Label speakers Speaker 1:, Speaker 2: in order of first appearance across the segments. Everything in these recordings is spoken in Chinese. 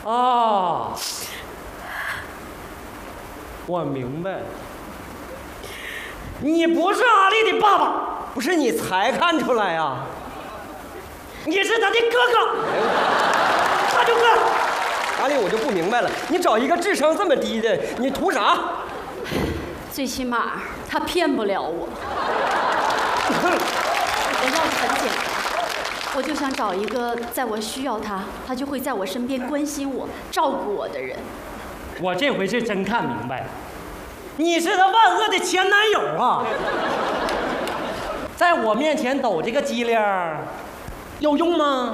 Speaker 1: 啊，我明白了，你不是阿丽的爸爸，
Speaker 2: 不是你才看出来呀？
Speaker 1: 你是他的哥哥，他就哥。
Speaker 2: 阿丽，我就不明白了，你找一个智商这么低的，你图啥？
Speaker 3: 最起码他骗不了我。我要的很简单，我就想找一个在我需要他，他就会在我身边关心我、照顾我的人。
Speaker 1: 我这回是真看明白了，你是他万恶的前男友啊！在我面前抖这个机灵，有用吗？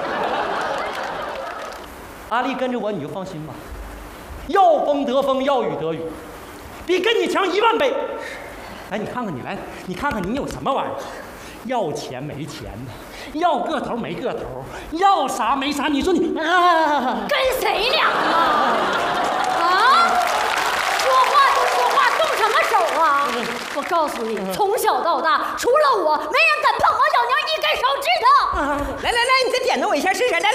Speaker 1: 阿丽跟着我，你就放心吧。要风得风，要雨得雨，比跟你强10000倍。来，你看看你，来，你看看你有什么玩意儿？要钱没钱的，要个头没个头，要啥没啥。你说你啊，
Speaker 3: 跟谁俩啊？啊？说话就说话，动什么手啊？我告诉你，从小到大，除了我，没人敢碰我老娘一根手指头。
Speaker 2: 来，你再点头我一下试试。来，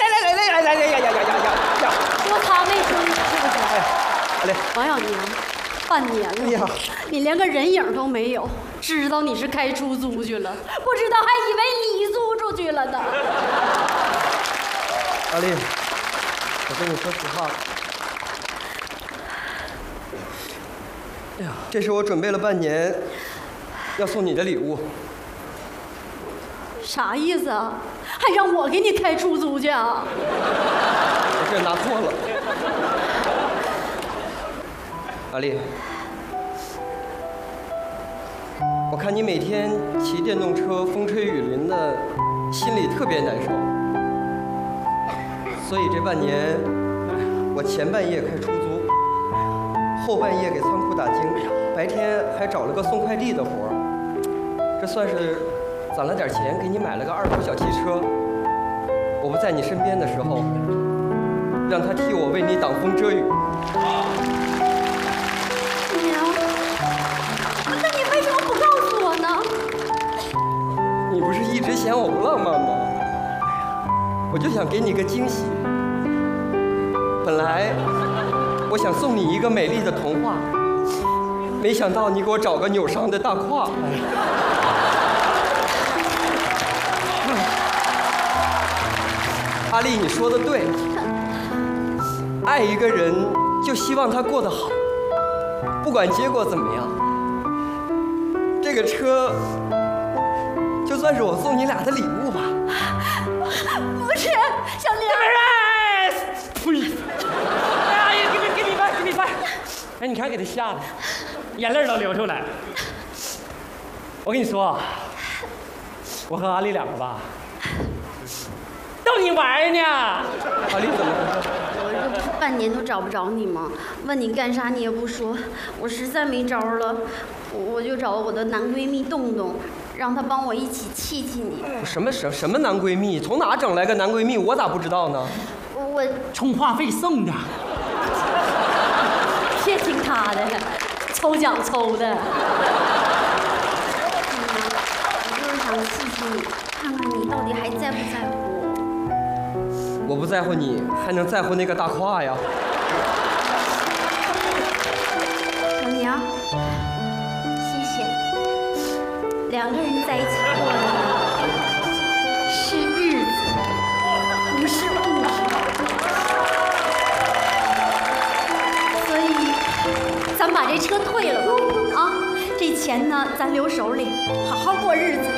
Speaker 3: 说他没声，是不是？
Speaker 2: 好嘞。
Speaker 3: 王小娘，半年了，你连个人影都没有，知道你是开出租去了，不知道还以为你租出去了呢。
Speaker 2: 阿丽，我跟你说实话，哎呀，这是我准备了半年要送你的礼物。
Speaker 3: 啥意思啊？还让我给你开出租去啊？
Speaker 2: 我这拿错了。阿丽，我看你每天骑电动车风吹雨淋的，心里特别难受。所以这半年，我前半夜开出租，后半夜给仓库打更，白天还找了个送快递的活儿。这算是攒了点钱，给你买了个2手小汽车。我不在你身边的时候，让他替我为你挡风遮雨。
Speaker 3: 娘，那你为什么不告诉我呢？
Speaker 2: 你不是一直嫌我不浪漫吗？我就想给你个惊喜。本来我想送你一个美丽的童话，没想到你给我找个扭伤的大胯。阿丽，你说的对，爱一个人就希望他过得好，不管结果怎么样。这个车就算是我送你俩的礼物吧。
Speaker 3: 不是，小玲。
Speaker 1: 呸！哎呀，给你办！哎，你看给他吓的，眼泪都流出来了。我跟你说，我和阿丽两个吧，逗你玩呢。
Speaker 2: 阿丽怎么了？
Speaker 3: 我这半年都找不着你吗？问你干啥你也不说，我实在没招了，我就找我的男闺蜜洞洞，让他帮我一起气你。
Speaker 2: 什么男闺蜜？从哪整来个男闺蜜？我咋不知道呢？
Speaker 3: 我
Speaker 1: 充话费送的。
Speaker 3: 别听他的，抽奖抽的。我就是想气你，看看你到底还在不在乎我。
Speaker 2: 我不在乎你，还能在乎那个大胯呀？
Speaker 3: 小娘，谢谢。两个人在一起过的是日子，不是物质。所以，咱把这车退了吧，啊，这钱呢，咱留手里，好好过日子。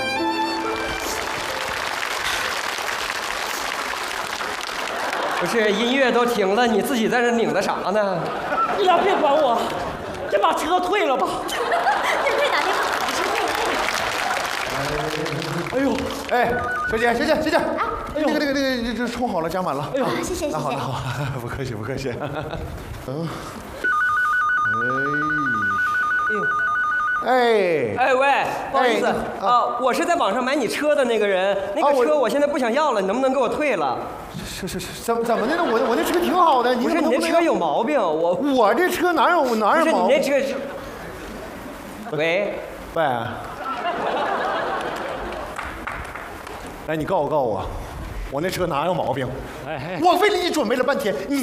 Speaker 2: 不是，音乐都停了，你自己在这拧的啥呢？
Speaker 1: 你俩别管我，先把车退了吧。
Speaker 3: 这快打电话，
Speaker 4: 哎呦，哎，小姐，哎呦，那个，这充好了，加满了。
Speaker 1: 哎呦，
Speaker 3: 谢谢。
Speaker 4: 那好，不客气。
Speaker 2: 哎喂，不好意思啊，我是在网上买你车的那个人，那个车我现在不想要了，你能不能给我退了？
Speaker 4: 是，怎么的呢？我那车挺好的，
Speaker 2: 不是你那车有毛病，
Speaker 4: 我这车哪有毛病？
Speaker 2: 不是你那车是，喂，
Speaker 4: 来你告诉我，我那车哪有毛病？
Speaker 1: 哎，
Speaker 4: 我为了你准备了半天，你